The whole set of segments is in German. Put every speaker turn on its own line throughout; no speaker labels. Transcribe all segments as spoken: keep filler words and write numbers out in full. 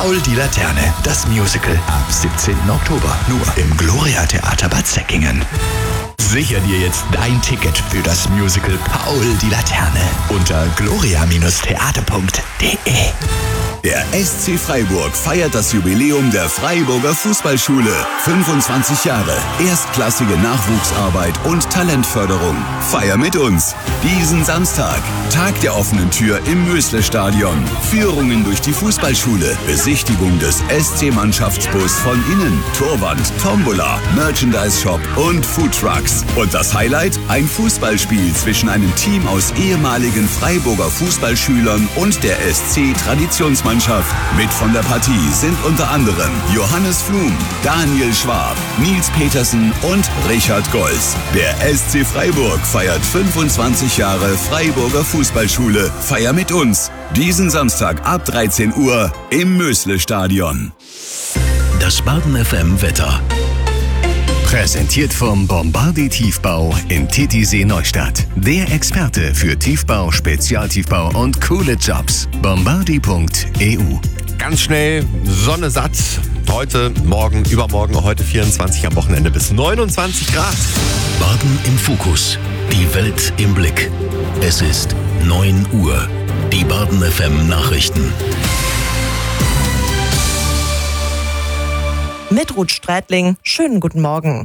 Paul die Laterne, das Musical ab siebzehnten Oktober. Nur im Gloria Theater Bad Säckingen. Sicher dir jetzt dein Ticket für das Musical Paul die Laterne unter gloria theater punkt de.
Der S C Freiburg feiert das Jubiläum der Freiburger Fußballschule. fünfundzwanzig Jahre, erstklassige Nachwuchsarbeit und Talentförderung. Feier mit uns. Diesen Samstag, Tag der offenen Tür im Mösle-Stadion. Führungen durch die Fußballschule, Besichtigung des S C-Mannschaftsbus von innen, Torwand, Tombola, Merchandise-Shop und Foodtrucks. Und das Highlight? Ein Fußballspiel zwischen einem Team aus ehemaligen Freiburger Fußballschülern und der S C-Traditionsmannschaft. Mit von der Partie sind unter anderem Johannes Flum, Daniel Schwab, Nils Petersen und Richard Golz. Der S C Freiburg feiert fünfundzwanzig Jahre Freiburger Fußballschule. Feier mit uns. Diesen Samstag ab dreizehn Uhr im Mösle-Stadion.
Das Baden F M Wetter.
Präsentiert vom Bombardier Tiefbau in Titisee Neustadt. Der Experte für Tiefbau, Spezialtiefbau und coole Jobs. bombardier punkt e u.
Ganz schnell, Sonne satt. Heute, morgen, übermorgen, heute vierundzwanzig, am Wochenende bis neunundzwanzig Grad.
Baden im Fokus. Die Welt im Blick. Es ist neun Uhr. Die Baden F M Nachrichten.
Mit Ruth Strätling, schönen guten Morgen.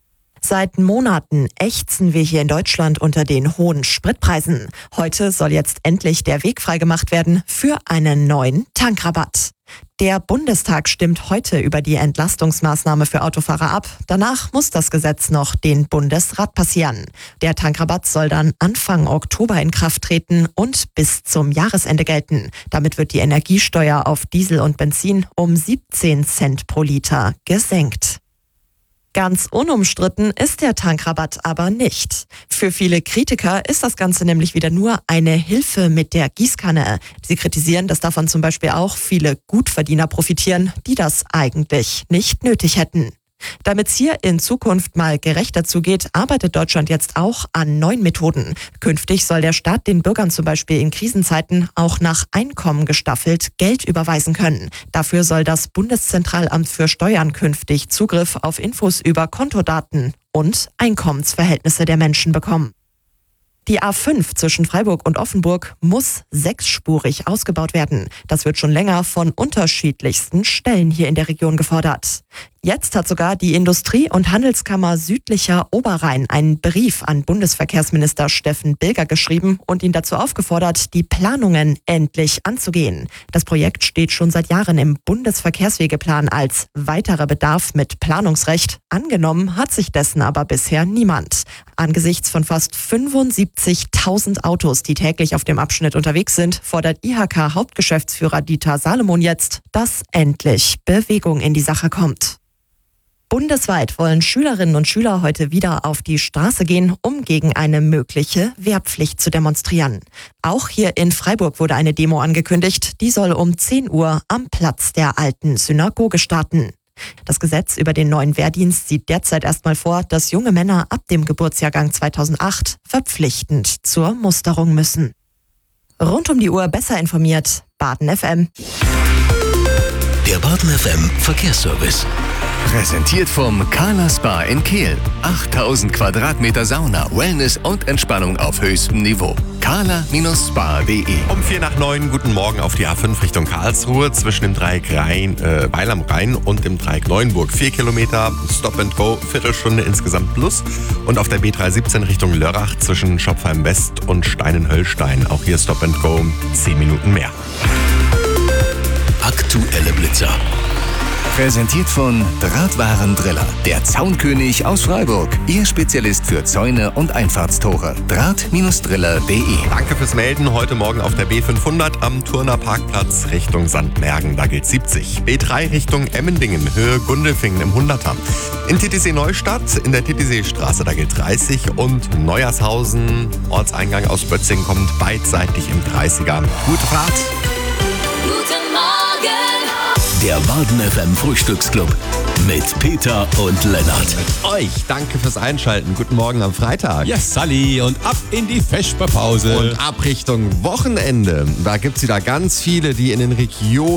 Seit Monaten ächzen wir hier in Deutschland unter den hohen Spritpreisen. Heute soll jetzt endlich der Weg freigemacht werden für einen neuen Tankrabatt. Der Bundestag stimmt heute über die Entlastungsmaßnahme für Autofahrer ab. Danach muss das Gesetz noch den Bundesrat passieren. Der Tankrabatt soll dann Anfang Oktober in Kraft treten und bis zum Jahresende gelten. Damit wird die Energiesteuer auf Diesel und Benzin um siebzehn Cent pro Liter gesenkt. Ganz unumstritten ist der Tankrabatt aber nicht. Für viele Kritiker ist das Ganze nämlich wieder nur eine Hilfe mit der Gießkanne. Sie kritisieren, dass davon zum Beispiel auch viele Gutverdiener profitieren, die das eigentlich nicht nötig hätten. Damit es hier in Zukunft mal gerechter zugeht, arbeitet Deutschland jetzt auch an neuen Methoden. Künftig soll der Staat den Bürgern zum Beispiel in Krisenzeiten auch nach Einkommen gestaffelt Geld überweisen können. Dafür soll das Bundeszentralamt für Steuern künftig Zugriff auf Infos über Kontodaten und Einkommensverhältnisse der Menschen bekommen. Die A fünf zwischen Freiburg und Offenburg muss sechsspurig ausgebaut werden. Das wird schon länger von unterschiedlichsten Stellen hier in der Region gefordert. Jetzt hat sogar die Industrie- und Handelskammer Südlicher Oberrhein einen Brief an Bundesverkehrsminister Steffen Bilger geschrieben und ihn dazu aufgefordert, die Planungen endlich anzugehen. Das Projekt steht schon seit Jahren im Bundesverkehrswegeplan als weiterer Bedarf mit Planungsrecht. Angenommen hat sich dessen aber bisher niemand. Angesichts von fast fünfundsiebzigtausend Autos, die täglich auf dem Abschnitt unterwegs sind, fordert I H K-Hauptgeschäftsführer Dieter Salomon jetzt, dass endlich Bewegung in die Sache kommt. Bundesweit wollen Schülerinnen und Schüler heute wieder auf die Straße gehen, um gegen eine mögliche Wehrpflicht zu demonstrieren. Auch hier in Freiburg wurde eine Demo angekündigt. Die soll um zehn Uhr am Platz der alten Synagoge starten. Das Gesetz über den neuen Wehrdienst sieht derzeit erstmal vor, dass junge Männer ab dem Geburtsjahrgang zweitausendacht verpflichtend zur Musterung müssen. Rund um die Uhr besser informiert, Baden F M.
Der Baden F M Verkehrsservice.
Präsentiert vom Carla Spa in Kehl. achttausend Quadratmeter Sauna, Wellness und Entspannung auf höchstem Niveau. carla Spa punkt de.
Um vier nach neun, guten Morgen auf die A fünf Richtung Karlsruhe zwischen dem Dreieck Rhein, äh, Weil am Rhein und dem Dreieck Neuenburg. Vier Kilometer, Stop and Go, Viertelstunde insgesamt plus. Und auf der B dreihundertsiebzehn Richtung Lörrach zwischen Schopfheim West und Steinen-Höllstein. Auch hier Stop and Go, zehn Minuten mehr.
Aktuelle Blitzer.
Präsentiert von Drahtwarendriller, der Zaunkönig aus Freiburg. Ihr Spezialist für Zäune und Einfahrtstore. Draht Driller punkt de.
Danke fürs Melden. Heute Morgen auf der B fünfhundert am Turner Parkplatz Richtung Sandmergen. Da gilt siebzig. B drei Richtung Emmendingen, Höhe Gundelfingen im hunderter. In Titisee Neustadt, in der Titisee-Straße, da gilt dreißig. Und Neuershausen, Ortseingang aus Bötzingen, kommt beidseitig im dreißiger. Gute Fahrt.
Guten Morgen!
Der Baden F M Frühstücksclub mit Peter und Lennart.
Mit euch. Danke fürs Einschalten. Guten Morgen am Freitag.
Ja, Sally, und ab in die Vesperpause.
Und ab Richtung Wochenende. Da gibt es wieder ganz viele, die in den Regionen